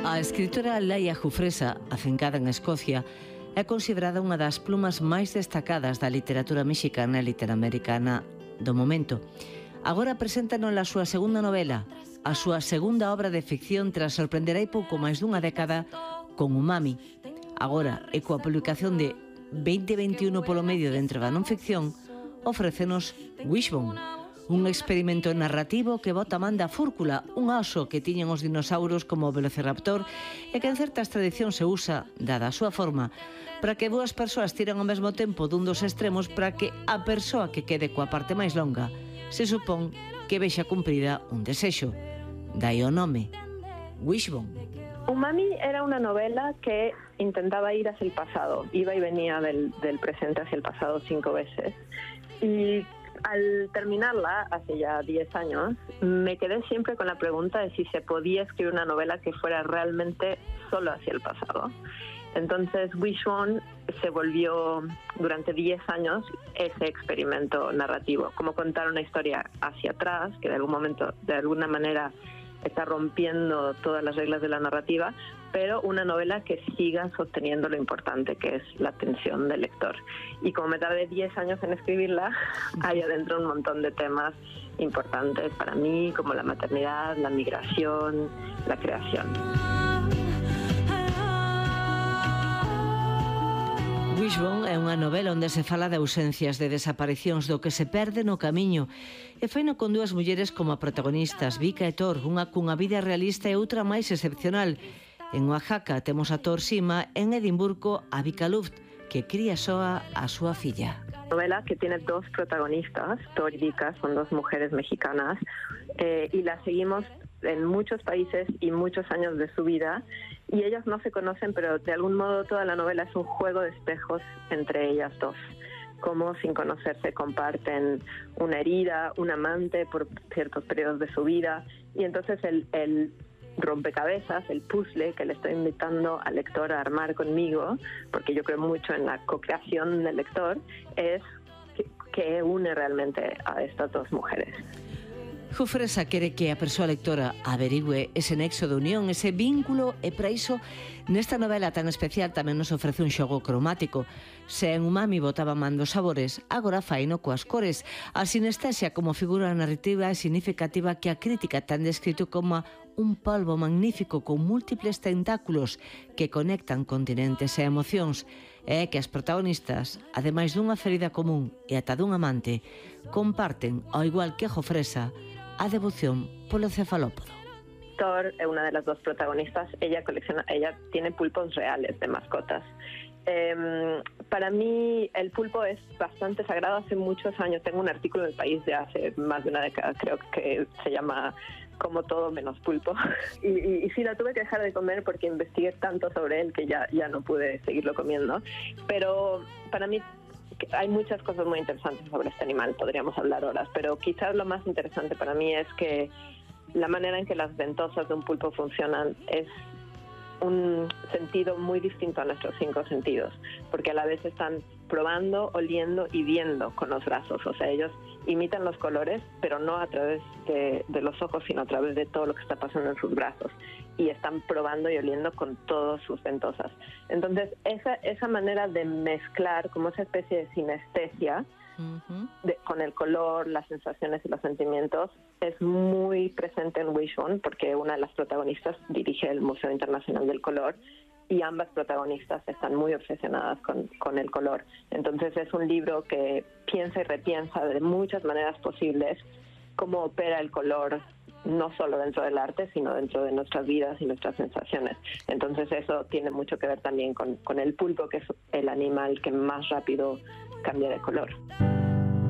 A escritora Laia Jufresa, afincada en Escocia, é considerada unha das plumas máis destacadas da literatura mexicana e literamericana do momento. Agora preséntanos a súa segunda novela, a súa segunda obra de ficción tras sorprender hai pouco máis dunha década con Umami. Agora, e coa publicación de 2021 polo medio de Entre da Non Ficción, ofrécenos Wishbone, un experimento narrativo que bota man da fúrcula, un oso que tiñen os dinosauros como o velociraptor e que en certas tradicións se usa, dada a súa forma, para que dúas persoas tiren ao mesmo tempo dun dos extremos para que a persoa que quede coa parte máis longa se supón que vexa cumprida un desexo. Dai o nome, Wishbone. Umami era una novela que intentaba ir hacia el pasado, iba y venía del presente hacia el pasado 5 veces. Y al terminarla, hace ya 10 años, me quedé siempre con la pregunta de si se podía escribir una novela que fuera realmente solo hacia el pasado. Entonces Wishbone se volvió durante 10 años ese experimento narrativo, como contar una historia hacia atrás, que de algún momento, de alguna manera, está rompiendo todas las reglas de la narrativa, pero una novela que siga sosteniendo lo importante que es la atención del lector. Y como me tardé 10 años en escribirla, hay adentro un montón de temas importantes para mí, como la maternidad, la migración, la creación. Wishbone é unha novela onde se fala de ausencias, de desaparicións, do que se perde no camiño. E faino con dúas mulleres como protagonistas, Vika e Thor, unha cunha vida realista e outra máis excepcional. En Oaxaca temos a Thor Sima, en Edimburgo a Vika Luft, que cría soa a súa filla. Novela que tiene dos protagonistas, Thor y Vika, son dos mujeres mexicanas, y las seguimos en muchos países y muchos años de su vida, y ellas no se conocen, pero de algún modo toda la novela es un juego de espejos entre ellas dos. Cómo sin conocerse comparten una herida, un amante por ciertos periodos de su vida, y entonces el rompecabezas, el puzzle que le estoy invitando al lector a armar conmigo, porque yo creo mucho en la co-creación del lector, es que une realmente a estas dos mujeres. Jufresa quere que a persoa lectora averigüe ese nexo de unión, ese vínculo, e para iso, nesta novela tan especial tamén nos ofrece un xogo cromático. Se en Umami botaba man dos sabores, agora faino coas cores. A sinestesia como figura narrativa é significativa que a crítica ten descrito como un polvo magnífico con múltiples tentáculos que conectan continentes e emocións, e que as protagonistas, ademais dunha ferida común e ata dun amante, comparten, ao igual que Jofresa, a devoción polo cefalópodo. Thor es una de las dos protagonistas. Ella tiene pulpos reales de mascotas. Para mí el pulpo es bastante sagrado. Hace muchos años tengo un artículo en El País de hace más de una década, creo que se llama Como todo menos pulpo. Y sí, la tuve que dejar de comer porque investigué tanto sobre él que ya no pude seguirlo comiendo. Pero para mí hay muchas cosas muy interesantes sobre este animal, podríamos hablar horas, pero quizás lo más interesante para mí es que la manera en que las ventosas de un pulpo funcionan es un sentido muy distinto a nuestros 5 sentidos, porque a la vez están probando, oliendo y viendo con los brazos. O sea, ellos imitan los colores, pero no a través de los ojos, sino a través de todo lo que está pasando en sus brazos. Y están probando y oliendo con todas sus ventosas. Entonces, esa manera de mezclar, como esa especie de sinestesia, con el color, las sensaciones y los sentimientos, es muy presente en Wishbone, porque una de las protagonistas dirige el Museo Internacional del Color, y ambas protagonistas están muy obsesionadas con el color. Entonces es un libro que piensa y repiensa de muchas maneras posibles cómo opera el color, no solo dentro del arte, sino dentro de nuestras vidas y nuestras sensaciones. Entonces eso tiene mucho que ver también con el pulpo, que es el animal que más rápido cambia de color.